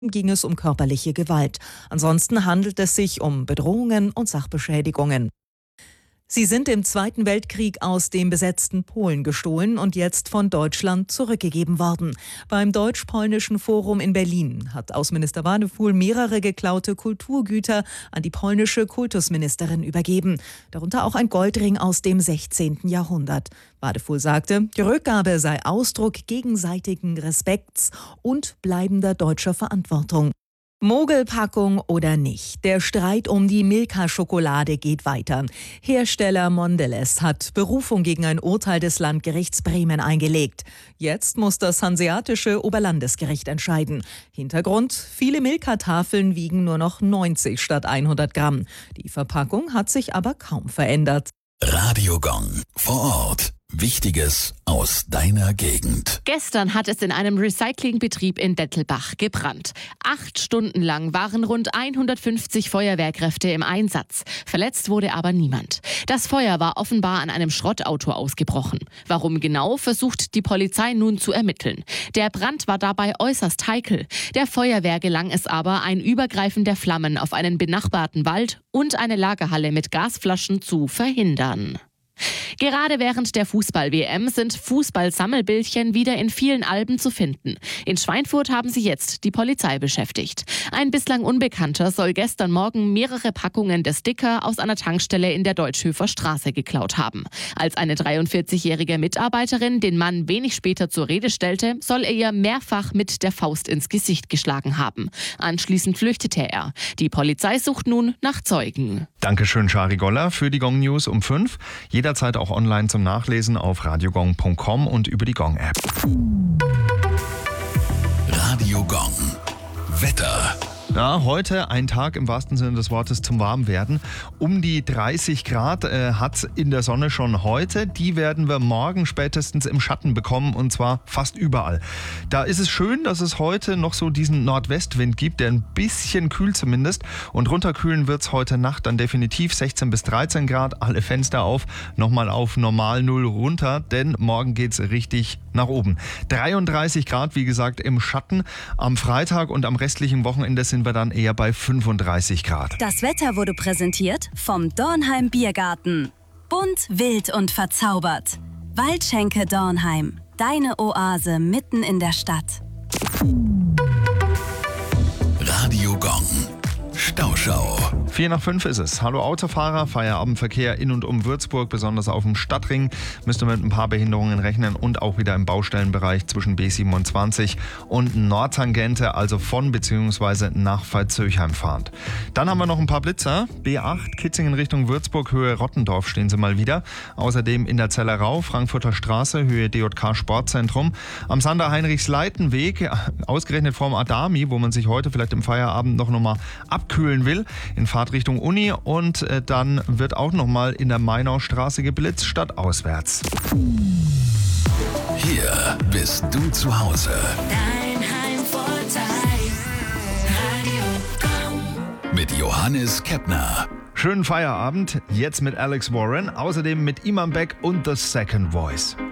ging es um körperliche Gewalt. Ansonsten handelt es sich um Bedrohungen und Sachbeschädigungen. Sie sind im Zweiten Weltkrieg aus dem besetzten Polen gestohlen und jetzt von Deutschland zurückgegeben worden. Beim Deutsch-Polnischen Forum in Berlin hat Außenminister Wadefuhl mehrere geklaute Kulturgüter an die polnische Kultusministerin übergeben. Darunter auch ein Goldring aus dem 16. Jahrhundert. Wadefuhl sagte, die Rückgabe sei Ausdruck gegenseitigen Respekts und bleibender deutscher Verantwortung. Mogelpackung oder nicht, der Streit um die Milka-Schokolade geht weiter. Hersteller Mondelez hat Berufung gegen ein Urteil des Landgerichts Bremen eingelegt. Jetzt muss das hanseatische Oberlandesgericht entscheiden. Hintergrund: viele Milka-Tafeln wiegen nur noch 90 statt 100 Gramm. Die Verpackung hat sich aber kaum verändert. Radio Gong vor Ort. Wichtiges aus deiner Gegend. Gestern hat es in einem Recyclingbetrieb in Dettelbach gebrannt. 8 Stunden lang waren rund 150 Feuerwehrkräfte im Einsatz. Verletzt wurde aber niemand. Das Feuer war offenbar an einem Schrottauto ausgebrochen. Warum genau, versucht die Polizei nun zu ermitteln. Der Brand war dabei äußerst heikel. Der Feuerwehr gelang es aber, ein Übergreifen der Flammen auf einen benachbarten Wald und eine Lagerhalle mit Gasflaschen zu verhindern. Gerade während der Fußball-WM sind Fußball-Sammelbildchen wieder in vielen Alben zu finden. In Schweinfurt haben sie jetzt die Polizei beschäftigt. Ein bislang Unbekannter soll gestern Morgen mehrere Packungen der Sticker aus einer Tankstelle in der Deutschhöfer Straße geklaut haben. Als eine 43-jährige Mitarbeiterin den Mann wenig später zur Rede stellte, soll er ihr mehrfach mit der Faust ins Gesicht geschlagen haben. Anschließend flüchtete er. Die Polizei sucht nun nach Zeugen. Dankeschön, Shari Goller, für die Gong News um 5. Jederzeit auch online zum Nachlesen auf radiogong.com und über die Gong-App. Radio Gong. Wetter. Ja, heute ein Tag im wahrsten Sinne des Wortes zum Warmwerden. Um die 30 Grad hat es in der Sonne schon heute. Die werden wir morgen spätestens im Schatten bekommen, und zwar fast überall. Da ist es schön, dass es heute noch so diesen Nordwestwind gibt, der ein bisschen kühlt zumindest. Und runterkühlen wird es heute Nacht dann definitiv 16 bis 13 Grad. Alle Fenster auf, nochmal auf normal 0 runter, denn morgen geht es richtig nach oben. 33 Grad, wie gesagt, im Schatten. Am Freitag und am restlichen Wochenende sind wir dann eher bei 35 Grad. Das Wetter wurde präsentiert vom Dornheim Biergarten. Bunt, wild und verzaubert. Waldschenke Dornheim. Deine Oase mitten in der Stadt. Radio Gong. Stauschau. 4 nach 5 ist es. Hallo Autofahrer, Feierabendverkehr in und um Würzburg, besonders auf dem Stadtring, müsst ihr mit ein paar Behinderungen rechnen und auch wieder im Baustellenbereich zwischen B27 und Nordtangente, also von bzw. nach Veitshöchheim fahrend. Dann haben wir noch ein paar Blitzer. B8, Kitzingen Richtung Würzburg, Höhe Rottendorf stehen sie mal wieder. Außerdem in der Zellerau, Frankfurter Straße, Höhe DJK Sportzentrum. Am Sander-Heinrichs-Leiten-Weg, ausgerechnet vorm Adami, wo man sich heute vielleicht im Feierabend noch mal abkühlen will, in Fahrtrichtung Uni, und dann wird auch nochmal in der Mainaustraße geblitzt statt auswärts. Hier bist du zu Hause. Dein Heimvorteil. Radio Gong. Mit Johannes Keppner. Schönen Feierabend, jetzt mit Alex Warren, außerdem mit Imam Beck und The Second Voice.